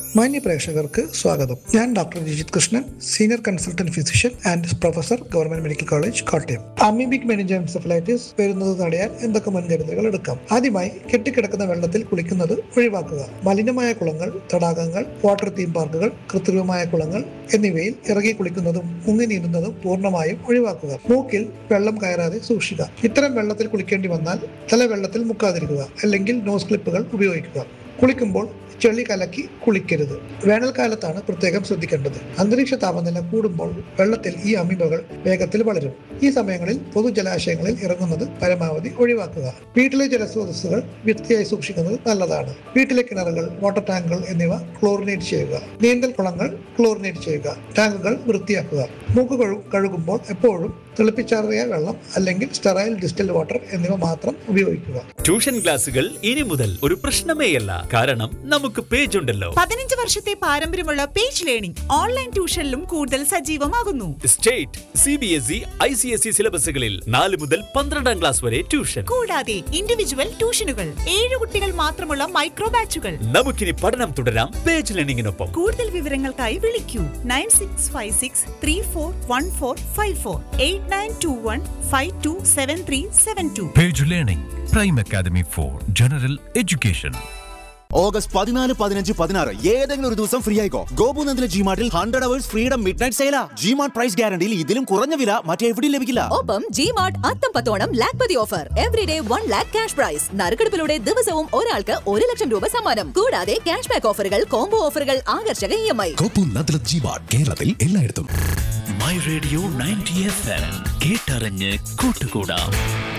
മാന്യ പ്രേക്ഷകർക്ക് സ്വാഗതം. ഞാൻ doctor Jijith Krishnan, senior consultant physician and professor, government medical college, Kottayam. Amoebic മെനിഞ്ചെൻസെഫലൈറ്റിസ് വരുന്നത് തടയാൻ എന്തൊക്കെ മുൻകരുതലുകൾ എടുക്കാം? ആദ്യമായി, കെട്ടിക്കിടക്കുന്ന വെള്ളത്തിൽ കുളിക്കുന്നത് ഒഴിവാക്കുക. മലിനമായ കുളങ്ങൾ, തടാകങ്ങൾ, വാട്ടർ തീം പാർക്കുകൾ, കൃത്രിമമായ കുളങ്ങൾ എന്നിവയിൽ ഇറങ്ങി കുളിക്കുന്നതും മുങ്ങി നീന്തുന്നതും പൂർണ്ണമായും ഒഴിവാക്കുക. മൂക്കിൽ വെള്ളം കയറാതെ സൂക്ഷിക്കുക. ഇത്തരം വെള്ളത്തിൽ കുളിക്കേണ്ടി വന്നാൽ തല വെള്ളത്തിൽ മുക്കാതിരിക്കുക, അല്ലെങ്കിൽ നോസ് ക്ലിപ്പുകൾ ഉപയോഗിക്കുക. കുളിക്കുമ്പോൾ ചെളി കലക്കി കുളിക്കരുത്. വേനൽക്കാലത്താണ് പ്രത്യേകം ശ്രദ്ധിക്കേണ്ടത്. അന്തരീക്ഷ താപനില കൂടുമ്പോൾ വെള്ളത്തിൽ ഈ അമീബകൾ വേഗത്തിൽ വളരും. ഈ സമയങ്ങളിൽ പൊതുജലാശയങ്ങളിൽ ഇറങ്ങുന്നത് പരമാവധി ഒഴിവാക്കുക. വീട്ടിലെ ജലസ്രോതസ്സുകൾ വൃത്തിയായി സൂക്ഷിക്കുന്നത് നല്ലതാണ്. വീട്ടിലെ കിണറുകൾ, വാട്ടർ ടാങ്കുകൾ എന്നിവ ക്ലോറിനേറ്റ് ചെയ്യുക. നീന്തൽ കുളങ്ങൾ ക്ലോറിനേറ്റ് ചെയ്യുക. ടാങ്കുകൾ വൃത്തിയാക്കുക. മൂക്ക് കഴുകുമ്പോൾ എപ്പോഴും തിളപ്പിച്ചാറിയ വെള്ളം അല്ലെങ്കിൽ സ്റ്റെറൈൽ ഡിസ്റ്റൽഡ് വാട്ടർ എന്നിവ മാത്രം ഉപയോഗിക്കുക. ട്യൂഷൻ ക്ലാസുകൾ ഇനി മുതൽ ഒരു പ്രശ്നമേയല്ല. കാരണം നമുക്ക് പേജ് ഉണ്ടല്ലോ. 15 വർഷത്തെ പാരമ്പര്യമുള്ള പേജ് ലേണിംഗ് ഓൺലൈൻ ട്യൂഷനിലും കൂടുതൽ സജീവമാകുന്നു. സ്റ്റേറ്റ്, CBSE, ICSE സിലബസുകളിൽ 4 മുതൽ 12ാം ക്ലാസ് വരെ ട്യൂഷൻ. കൂടാതെ ഇൻഡിവിജ്വൽ ട്യൂഷനുകൾ, 7 കുട്ടികൾ മാത്രമുള്ള മൈക്രോ ബാച്ചുകൾ. നമുക്കിനി പഠനം തുടരാം പേജ് ലേണിംഗിനൊപ്പം. കൂടുതൽ വിവരങ്ങൾക്കായി വിളിക്കൂ 9656341454 8921527372. Page Learning, Prime Academy for General Education. August 14, 15, 16 ഏതെങ്കിലും ഒരു ദിവസം ഫ്രീ ആയിക്കോ. ഗോപുനന്ദിലെ ജിമാർട്ടിൽ 100 hours freedom midnight സെയിലാ. G-Mart price ഗ്യാരണ്ടിയിൽ ഇതിലും കുറഞ്ഞ വില മറ്റെവിടെയും ലഭിക്കില്ല. ഒപ്പം G-Mart അത്തംപത്തോണം Lakhpati offer. Everyday 1 lakh cash prize. നറുക്കെടുപ്പിലൂടെ ദിവസവും ഒരാൾക്ക് 1 ലക്ഷം രൂപ സമ്മാനം. കൂടാതെ ക്യാഷ് ബാക്ക് ഓഫറുകൾ, കോംബോ ഓഫറുകൾ, ആകർഷക EMI. ഗോപുനന്ദിലെ ജിമാർട്ട് കേരളത്തിൽ എല്ലായിടത്തും. മൈ റേഡിയോ 90 FM കേട്ടറിഞ്ഞ് കൂട്ടുകൂടാം.